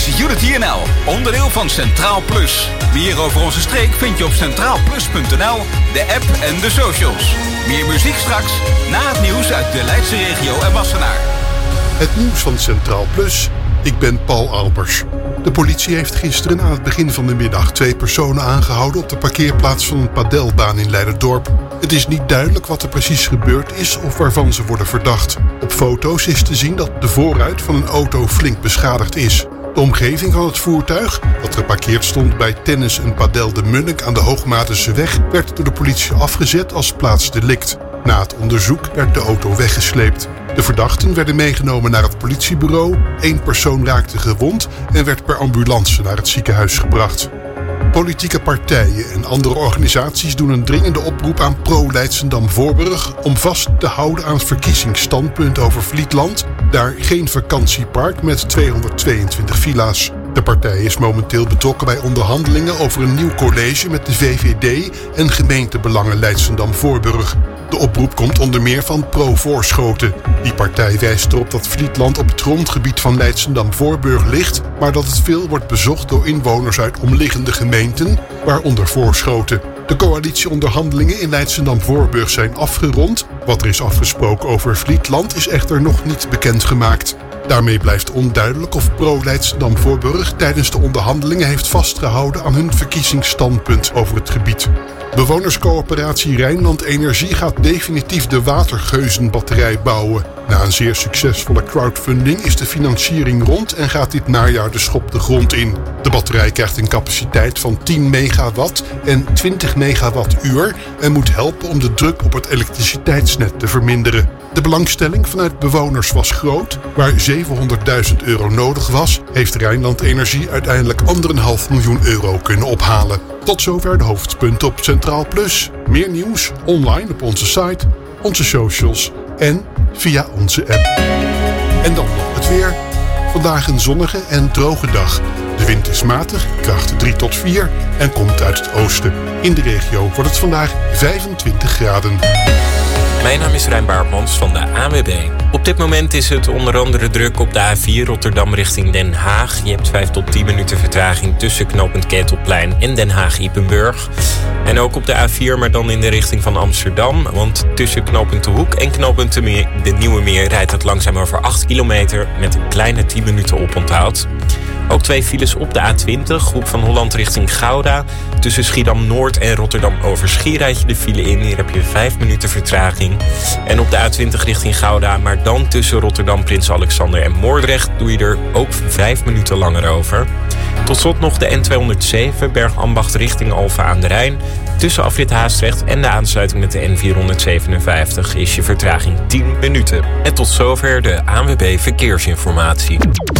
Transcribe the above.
is Unity NL, onderdeel van Centraal Plus. Meer over onze streek vind je op centraalplus.nl, de app en de socials. Meer muziek straks, na het nieuws uit de Leidse regio en Wassenaar. Het nieuws van Centraal Plus. Ik ben Paul Albers. De politie heeft gisteren aan het begin van de middag 2 personen aangehouden op de parkeerplaats van een padelbaan in Leiderdorp. Het is niet duidelijk wat er precies gebeurd is of waarvan ze worden verdacht. Op foto's is te zien dat de voorruit van een auto flink beschadigd is. De omgeving van het voertuig, dat geparkeerd stond bij Tennis en Padel de Munnik aan de Hoogmatense weg, werd door de politie afgezet als plaatsdelict. Na het onderzoek werd de auto weggesleept. De verdachten werden meegenomen naar het politiebureau, 1 persoon raakte gewond en werd per ambulance naar het ziekenhuis gebracht. Politieke partijen en andere organisaties doen een dringende oproep aan pro-Leidschendam-Voorburg om vast te houden aan het verkiezingsstandpunt over Vlietland, daar geen vakantiepark met 222 villa's. De partij is momenteel betrokken bij onderhandelingen over een nieuw college met de VVD en gemeentebelangen Leidschendam-Voorburg. De oproep komt onder meer van Pro-Voorschoten. Die partij wijst erop dat Vlietland op het grondgebied van Leidschendam-Voorburg ligt, maar dat het veel wordt bezocht door inwoners uit omliggende gemeenten, waaronder Voorschoten. De coalitieonderhandelingen in Leidschendam-Voorburg zijn afgerond. Wat er is afgesproken over Vlietland is echter nog niet bekendgemaakt. Daarmee blijft onduidelijk of pro-Leidschendam-Voorburg tijdens de onderhandelingen heeft vastgehouden aan hun verkiezingsstandpunt over het gebied. Bewonerscoöperatie Rijnland Energie gaat definitief de Watergeuzenbatterij bouwen. Na een zeer succesvolle crowdfunding is de financiering rond en gaat dit najaar de schop de grond in. De batterij krijgt een capaciteit van 10 megawatt en 20 megawattuur en moet helpen om de druk op het elektriciteitsnet te verminderen. De belangstelling vanuit bewoners was groot. Waar €700.000 nodig was, heeft Rijnland Energie uiteindelijk €1,5 miljoen kunnen ophalen. Tot zover de hoofdpunten op Centraal Plus. Meer nieuws online op onze site, onze socials en via onze app. En dan nog het weer. Vandaag een zonnige en droge dag. De wind is matig, kracht 3 tot 4 en komt uit het oosten. In de regio wordt het vandaag 25 graden. Mijn naam is Rijn Baartmans van de ANWB. Op dit moment is het onder andere druk op de A4 Rotterdam richting Den Haag. Je hebt 5 tot 10 minuten vertraging tussen knooppunt Ketelplein en Den Haag-Ypenburg. En ook op de A4, maar dan in de richting van Amsterdam. Want tussen knooppunt De Hoek en knooppunt de Nieuwe Meer rijdt het langzaam over 8 kilometer met een kleine 10 minuten oponthoud. Ook 2 files op de A20, Hoek van Holland richting Gouda. Tussen Schiedam-Noord en Rotterdam-Overschie rijd je de file in. Hier heb je 5 minuten vertraging. En op de A20 richting Gouda, maar dan tussen Rotterdam, Prins Alexander en Moordrecht doe je er ook 5 minuten langer over. Tot slot nog de N207, Bergambacht richting Alphen aan de Rijn. Tussen afrit Haastrecht en de aansluiting met de N457 is je vertraging 10 minuten. En tot zover de ANWB Verkeersinformatie.